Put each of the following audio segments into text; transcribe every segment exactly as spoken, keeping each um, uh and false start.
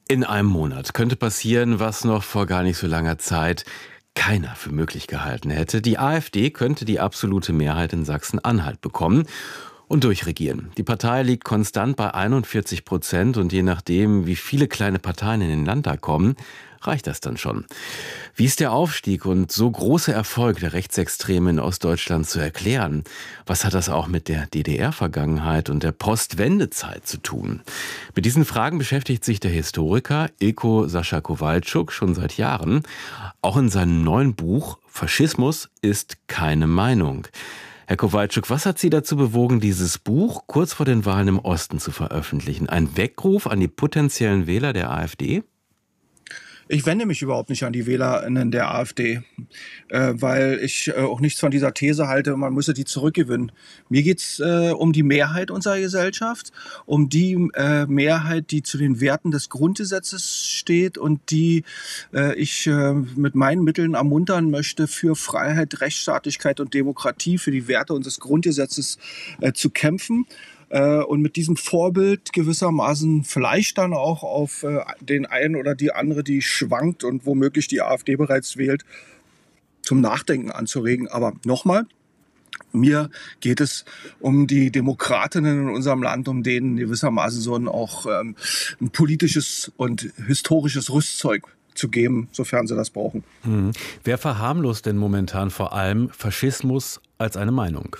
In einem Monat könnte passieren, was noch vor gar nicht so langer Zeit keiner für möglich gehalten hätte. Die AfD könnte die absolute Mehrheit in Sachsen-Anhalt bekommen und durchregieren. Die Partei liegt konstant bei einundvierzig Prozent und je nachdem, wie viele kleine Parteien in den Landtag kommen, reicht das dann schon. Wie ist der Aufstieg und so große Erfolg der Rechtsextremen in Ostdeutschland zu erklären? Was hat das auch mit der D D R-Vergangenheit und der Postwendezeit zu tun? Mit diesen Fragen beschäftigt sich der Historiker Ilko Sascha Kowalczuk schon seit Jahren. Auch in seinem neuen Buch »Faschismus ist keine Meinung«. Herr Kowalczuk, was hat Sie dazu bewogen, dieses Buch kurz vor den Wahlen im Osten zu veröffentlichen? Ein Weckruf an die potenziellen Wähler der AfD? Ich wende mich überhaupt nicht an die WählerInnen der AfD, äh, weil ich äh, auch nichts von dieser These halte, man müsse die zurückgewinnen. Mir geht's äh, um die Mehrheit unserer Gesellschaft, um die äh, Mehrheit, die zu den Werten des Grundgesetzes steht und die äh, ich äh, mit meinen Mitteln ermuntern möchte, für Freiheit, Rechtsstaatlichkeit und Demokratie, für die Werte unseres Grundgesetzes äh, zu kämpfen. Und mit diesem Vorbild gewissermaßen vielleicht dann auch auf den einen oder die andere, die schwankt und womöglich die AfD bereits wählt, zum Nachdenken anzuregen. Aber nochmal, mir geht es um die Demokratinnen in unserem Land, um denen gewissermaßen so ein, auch ähm, ein politisches und historisches Rüstzeug zu geben, sofern sie das brauchen. Hm. Wer verharmlost denn momentan vor allem Faschismus als eine Meinung?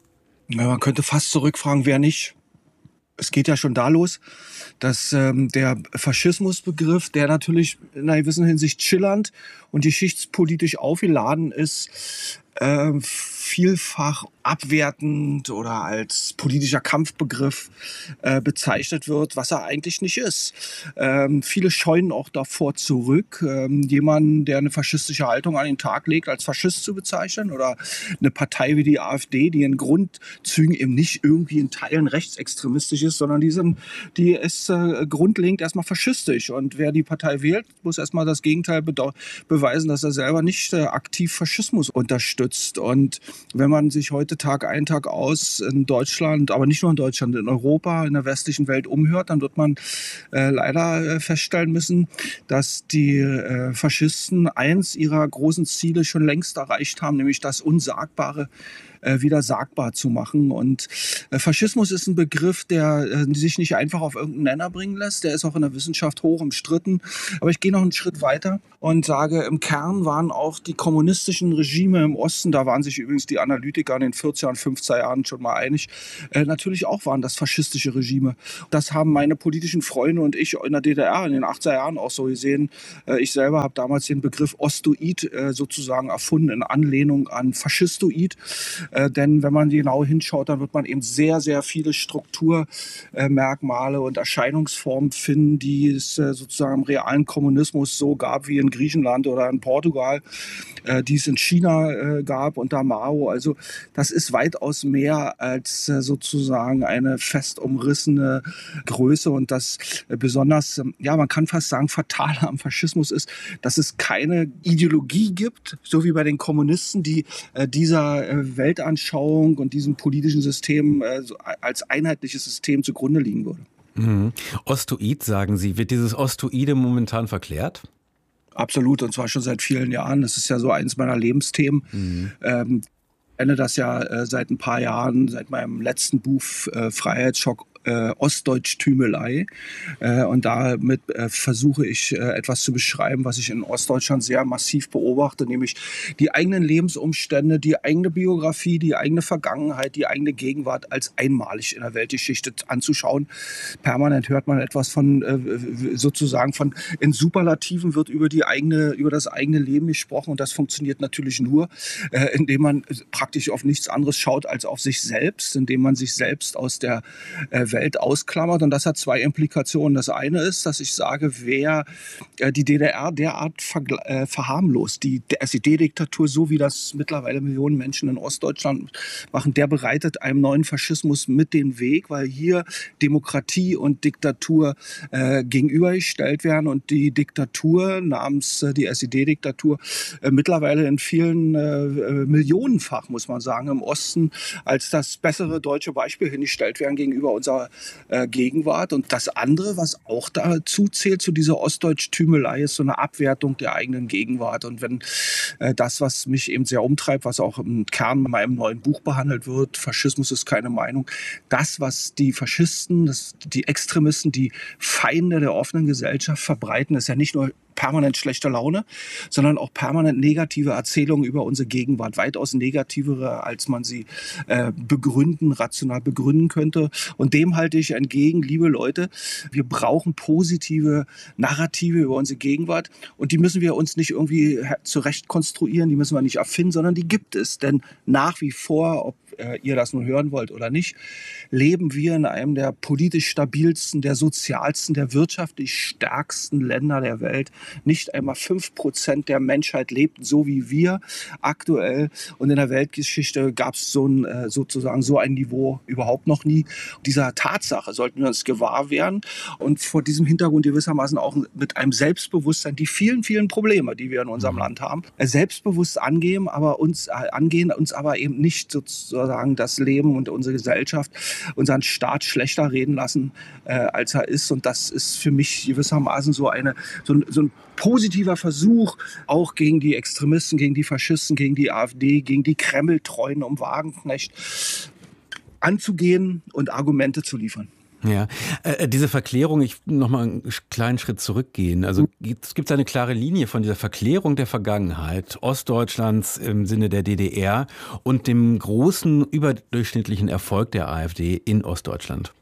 Ja, man könnte fast zurückfragen, wer nicht. Es geht ja schon da los, dass ähm, der Faschismusbegriff, der natürlich in einer gewissen Hinsicht schillernd und geschichtspolitisch aufgeladen ist, äh, vielfach abwertend oder als politischer Kampfbegriff äh, bezeichnet wird, was er eigentlich nicht ist. Ähm, viele scheuen auch davor zurück, ähm, jemanden, der eine faschistische Haltung an den Tag legt, als Faschist zu bezeichnen oder eine Partei wie die AfD, die in Grundzügen eben nicht irgendwie in Teilen rechtsextremistisch ist, sondern die, sind, die ist äh, grundlegend erstmal faschistisch. Und wer die Partei wählt, muss erstmal das Gegenteil bedeu- beweisen, dass er selber nicht äh, aktiv Faschismus unterstützt. Und wenn man sich heute Tag ein, Tag aus in Deutschland, aber nicht nur in Deutschland, in Europa, in der westlichen Welt umhört, dann wird man äh, leider äh, feststellen müssen, dass die äh, Faschisten eins ihrer großen Ziele schon längst erreicht haben, nämlich das Unsagbare äh, wieder sagbar zu machen. Und äh, Faschismus ist ein Begriff, der äh, sich nicht einfach auf irgendeinen Nenner bringen lässt. Der ist auch in der Wissenschaft hoch umstritten. Aber ich gehe noch einen Schritt weiter und sage, im Kern waren auch die kommunistischen Regime im Osten, da waren sich übrigens die Analytiker in den vierziger und fünfziger Jahren schon mal einig, äh, natürlich auch waren das faschistische Regime. Das haben meine politischen Freunde und ich in der D D R in den achtziger Jahren auch so gesehen. Äh, ich selber habe damals den Begriff Ostoid äh, sozusagen erfunden in Anlehnung an Faschistoid. Äh, denn wenn man genau hinschaut, dann wird man eben sehr, sehr viele Strukturmerkmale äh, und Erscheinungsformen finden, die es äh, sozusagen im realen Kommunismus so gab wie in Griechenland oder in Portugal, äh, die es in China äh, gab unter Mao. Also das ist weitaus mehr als äh, sozusagen eine fest umrissene Größe. Und das äh, besonders, äh, ja, man kann fast sagen, Fatale am Faschismus ist, dass es keine Ideologie gibt, so wie bei den Kommunisten, die äh, dieser äh, Weltanschauung und diesem politischen System äh, so als einheitliches System zugrunde liegen würde. Mhm. Ostoid, sagen Sie. Wird dieses Ostoide momentan verklärt? Absolut, und zwar schon seit vielen Jahren. Das ist ja so eins meiner Lebensthemen. Mhm. Ähm, ich kenne das ja äh, seit ein paar Jahren, seit meinem letzten Buch äh, Freiheitsschock äh, Ostdeutsch-Tümelei. Äh, und damit äh, versuche ich äh, etwas zu beschreiben, was ich in Ostdeutschland sehr massiv beobachte, nämlich die eigenen Lebensumstände, die eigene Biografie, die eigene Vergangenheit, die eigene Gegenwart als einmalig in der Weltgeschichte anzuschauen. Permanent hört man etwas von äh, sozusagen von in Superlativen wird über die eigene, über das eigene Leben gesprochen, und das funktioniert natürlich nur, äh, indem man praktisch auf nichts anderes schaut als auf sich selbst, indem man sich selbst aus der äh, Welt ausklammert. Und das hat zwei Implikationen. Das eine ist, dass ich sage, wer äh, die D D R derart vergl- äh, verharmlost, die S E D-Diktatur, so wie das mittlerweile Millionen Menschen in Ostdeutschland machen, der bereitet einem neuen Faschismus mit den Weg, weil hier Demokratie und Diktatur äh, gegenübergestellt werden und die Diktatur namens äh, die S E D-Diktatur äh, mittlerweile in vielen äh, Millionenfach, muss man sagen, im Osten als das bessere deutsche Beispiel hingestellt werden gegenüber unserer unserer äh, Gegenwart. Und das andere, was auch dazu zählt, zu dieser Ostdeutsch-Tümelei, ist so eine Abwertung der eigenen Gegenwart. Und wenn äh, das, was mich eben sehr umtreibt, was auch im Kern in meinem neuen Buch behandelt wird, Faschismus ist keine Meinung, das, was die Faschisten, das, die Extremisten, die Feinde der offenen Gesellschaft verbreiten, ist ja nicht nur permanent schlechte Laune, sondern auch permanent negative Erzählungen über unsere Gegenwart, weitaus negativere, als man sie äh, begründen, rational begründen könnte. Und dem halte ich entgegen, liebe Leute, wir brauchen positive Narrative über unsere Gegenwart und die müssen wir uns nicht irgendwie zurecht konstruieren, die müssen wir nicht erfinden, sondern die gibt es. Denn nach wie vor, ob äh, ihr das nur hören wollt oder nicht, leben wir in einem der politisch stabilsten, der sozialsten, der wirtschaftlich stärksten Länder der Welt. Nicht einmal fünf Prozent der Menschheit lebt so wie wir aktuell. Und in der Weltgeschichte gab es so ein, sozusagen so ein Niveau überhaupt noch nie. Dieser Tatsache sollten wir uns gewahr werden und vor diesem Hintergrund gewissermaßen auch mit einem Selbstbewusstsein die vielen, vielen Probleme, die wir in unserem Land haben, selbstbewusst angehen, aber uns angehen, uns aber eben nicht sozusagen das Leben und unsere Gesellschaft, unseren Staat schlechter reden lassen, äh, als er ist. Und das ist für mich gewissermaßen so eine so, so ein positiver Versuch, auch gegen die Extremisten, gegen die Faschisten, gegen die AfD, gegen die Kreml-Treuen um Wagenknecht anzugehen und Argumente zu liefern. Ja, äh, diese Verklärung, ich noch mal einen kleinen Schritt zurückgehen. Also es gibt eine klare Linie von dieser Verklärung der Vergangenheit Ostdeutschlands im Sinne der D D R und dem großen überdurchschnittlichen Erfolg der AfD in Ostdeutschland.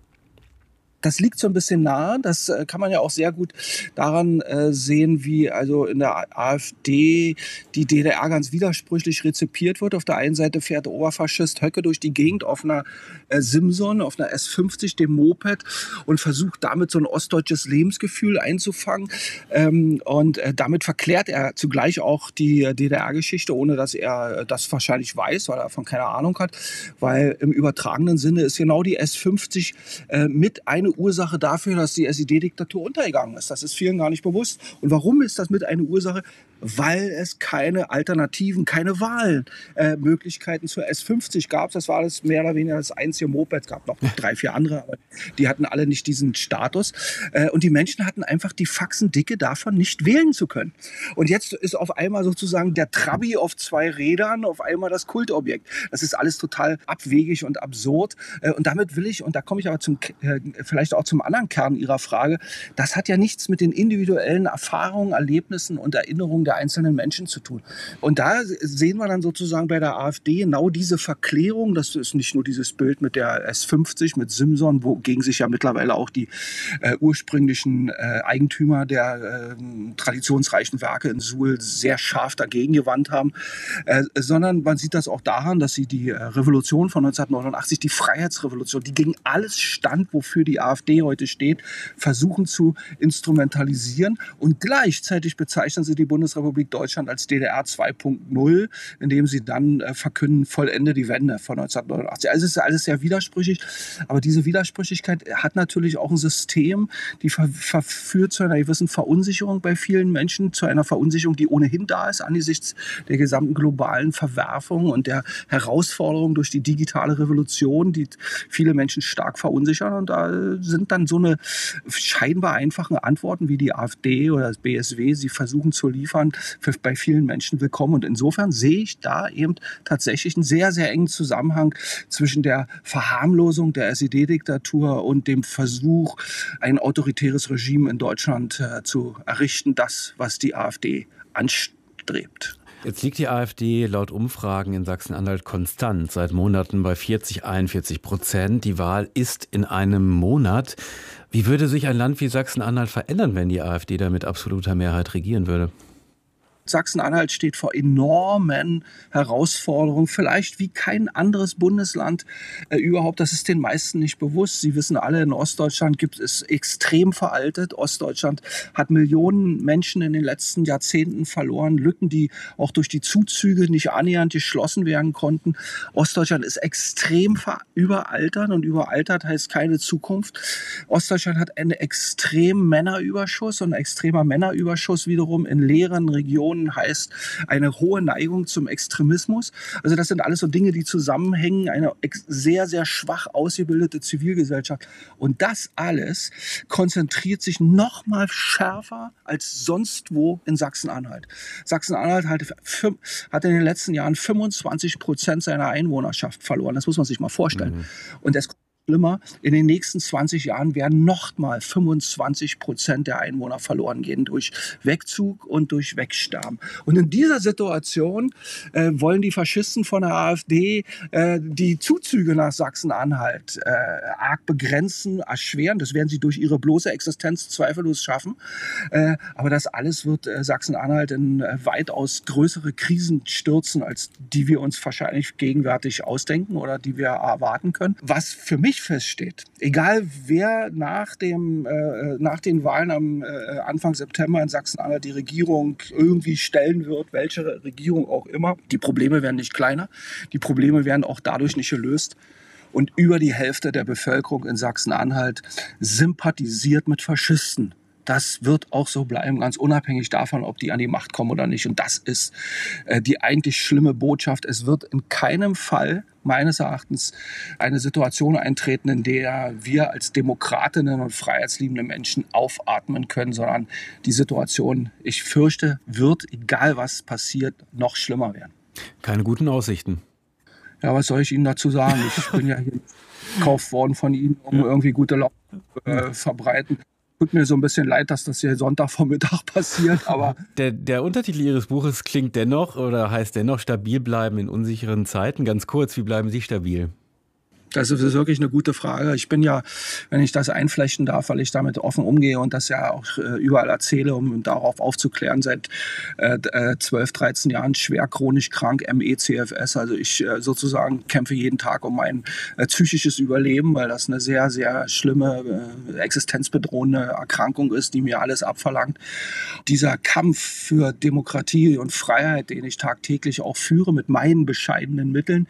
Das liegt so ein bisschen nahe. Das äh, kann man ja auch sehr gut daran äh, sehen, wie also in der AfD die D D R ganz widersprüchlich rezipiert wird. Auf der einen Seite fährt der Oberfaschist Höcke durch die Gegend auf einer äh, Simson, auf einer S fünfzig, dem Moped, und versucht damit so ein ostdeutsches Lebensgefühl einzufangen. Ähm, und äh, damit verklärt er zugleich auch die äh, D D R-Geschichte, ohne dass er äh, das wahrscheinlich weiß, weil er davon keine Ahnung hat. Weil im übertragenen Sinne ist genau die S fünfzig äh, mit eine Ursache dafür, dass die S E D-Diktatur untergegangen ist. Das ist vielen gar nicht bewusst. Und warum ist das mit eine Ursache? Weil es keine Alternativen, keine Wahlmöglichkeiten äh, zur S fünfzig gab. Das war das mehr oder weniger das einzige Moped. Es gab noch drei, vier andere, aber die hatten alle nicht diesen Status. Äh, und die Menschen hatten einfach die Faxendicke davon, nicht wählen zu können. Und jetzt ist auf einmal sozusagen der Trabi auf zwei Rädern auf einmal das Kultobjekt. Das ist alles total abwegig und absurd. Äh, und damit will ich, und da komme ich aber zum, äh, vielleicht auch zum anderen Kern Ihrer Frage, das hat ja nichts mit den individuellen Erfahrungen, Erlebnissen und Erinnerungen der einzelnen Menschen zu tun. Und da sehen wir dann sozusagen bei der AfD genau diese Verklärung. Das ist nicht nur dieses Bild mit der S fünfzig, mit Simson, wogegen sich ja mittlerweile auch die äh, ursprünglichen äh, Eigentümer der äh, traditionsreichen Werke in Suhl sehr scharf dagegen gewandt haben, äh, sondern man sieht das auch daran, dass sie die äh, Revolution von neunzehnhundertneunundachtzig, die Freiheitsrevolution, die gegen alles stand, wofür die AfD heute steht, versuchen zu instrumentalisieren. Und gleichzeitig bezeichnen sie die Bundesrepublik Deutschland als D D R zwei Punkt null, indem sie dann äh, verkünden, vollende die Wende von neunzehnhundertneunundachtzig. Also es ist alles sehr widersprüchlich, aber diese Widersprüchlichkeit hat natürlich auch ein System, die ver verführt zu einer gewissen Verunsicherung bei vielen Menschen, zu einer Verunsicherung, die ohnehin da ist angesichts der gesamten globalen Verwerfung und der Herausforderung durch die digitale Revolution, die viele Menschen stark verunsichern. Und da sind dann so eine scheinbar einfachen Antworten wie die AfD oder das B S W, sie versuchen zu liefern, für, bei vielen Menschen willkommen. Und insofern sehe ich da eben tatsächlich einen sehr, sehr engen Zusammenhang zwischen der Verharmlosung der S E D-Diktatur und dem Versuch, ein autoritäres Regime in Deutschland äh, zu errichten, das, was die AfD anstrebt. Jetzt liegt die AfD laut Umfragen in Sachsen-Anhalt konstant seit Monaten bei vierzig, einundvierzig Prozent. Die Wahl ist in einem Monat. Wie würde sich ein Land wie Sachsen-Anhalt verändern, wenn die AfD da mit absoluter Mehrheit regieren würde? Sachsen-Anhalt steht vor enormen Herausforderungen, vielleicht wie kein anderes Bundesland äh, überhaupt. Das ist den meisten nicht bewusst. Sie wissen alle, in Ostdeutschland gibt es extrem veraltet. Ostdeutschland hat Millionen Menschen in den letzten Jahrzehnten verloren. Lücken, die auch durch die Zuzüge nicht annähernd geschlossen werden konnten. Ostdeutschland ist extrem überaltert und überaltert heißt keine Zukunft. Ostdeutschland hat einen extremen Männerüberschuss und ein extremer Männerüberschuss wiederum in leeren Regionen Menschen heißt eine hohe Neigung zum Extremismus. Also das sind alles so Dinge, die zusammenhängen, eine sehr, sehr schwach ausgebildete Zivilgesellschaft. Und das alles konzentriert sich noch mal schärfer als sonst wo in Sachsen-Anhalt. Sachsen-Anhalt hat, hat in den letzten Jahren fünfundzwanzig Prozent seiner Einwohnerschaft verloren. Das muss man sich mal vorstellen. Mhm. Und es schlimmer, in den nächsten zwanzig Jahren werden noch mal fünfundzwanzig Prozent der Einwohner verloren gehen durch Wegzug und durch Wegsterben. Und in dieser Situation äh, wollen die Faschisten von der AfD äh, die Zuzüge nach Sachsen-Anhalt äh, arg begrenzen, erschweren. Das werden sie durch ihre bloße Existenz zweifellos schaffen. Äh, aber das alles wird äh, Sachsen-Anhalt in äh, weitaus größere Krisen stürzen, als die wir uns wahrscheinlich gegenwärtig ausdenken oder die wir erwarten können. Was für mich feststeht, egal wer nach, dem, äh, nach den Wahlen am äh, Anfang September in Sachsen-Anhalt die Regierung irgendwie stellen wird, welche Regierung auch immer, die Probleme werden nicht kleiner, die Probleme werden auch dadurch nicht gelöst. Und über die Hälfte der Bevölkerung in Sachsen-Anhalt sympathisiert mit Faschisten. Das wird auch so bleiben, ganz unabhängig davon, ob die an die Macht kommen oder nicht. Und das ist äh, die eigentlich schlimme Botschaft. Es wird in keinem Fall meines Erachtens eine Situation eintreten, in der wir als Demokratinnen und freiheitsliebende Menschen aufatmen können, sondern die Situation, ich fürchte, wird, egal was passiert, noch schlimmer werden. Keine guten Aussichten. Ja, was soll ich Ihnen dazu sagen? Ich bin ja hier gekauft worden von Ihnen, um irgendwie gute Laune zu äh, verbreiten. Tut mir so ein bisschen leid, dass das hier Sonntagvormittag passiert, aber... Der, der Untertitel Ihres Buches klingt dennoch oder heißt dennoch stabil bleiben in unsicheren Zeiten. Ganz kurz, wie bleiben Sie stabil? Das ist wirklich eine gute Frage. Ich bin ja, wenn ich das einflechten darf, weil ich damit offen umgehe und das ja auch überall erzähle, um darauf aufzuklären, seit äh, zwölf, dreizehn Jahren schwer chronisch krank, M E C F S. Also ich äh, sozusagen kämpfe jeden Tag um mein äh, psychisches Überleben, weil das eine sehr, sehr schlimme, äh, existenzbedrohende Erkrankung ist, die mir alles abverlangt. Dieser Kampf für Demokratie und Freiheit, den ich tagtäglich auch führe mit meinen bescheidenen Mitteln,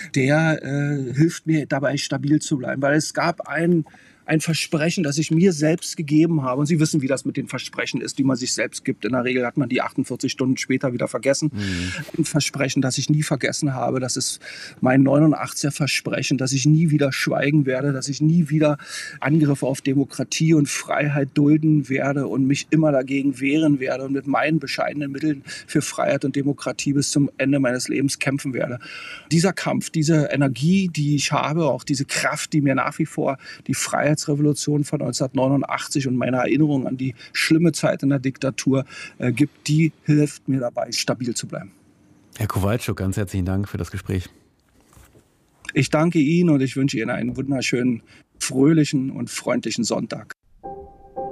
der äh, hilft mir dabei stabil zu bleiben, weil es gab ein, ein Versprechen, das ich mir selbst gegeben habe. Und Sie wissen, wie das mit den Versprechen ist, die man sich selbst gibt. In der Regel hat man die achtundvierzig Stunden später wieder vergessen. Mhm. Ein Versprechen, das ich nie vergessen habe. Das ist mein neunundachtziger Versprechen, dass ich nie wieder schweigen werde, dass ich nie wieder Angriffe auf Demokratie und Freiheit dulden werde und mich immer dagegen wehren werde und mit meinen bescheidenen Mitteln für Freiheit und Demokratie bis zum Ende meines Lebens kämpfen werde. Dieser Kampf, diese Energie, die ich habe, auch diese Kraft, die mir nach wie vor die Freiheit Revolution von neunzehnhundertneunundachtzig und meine Erinnerung an die schlimme Zeit in der Diktatur äh, gibt, die hilft mir dabei, stabil zu bleiben. Herr Kowalczuk, ganz herzlichen Dank für das Gespräch. Ich danke Ihnen und ich wünsche Ihnen einen wunderschönen, fröhlichen und freundlichen Sonntag.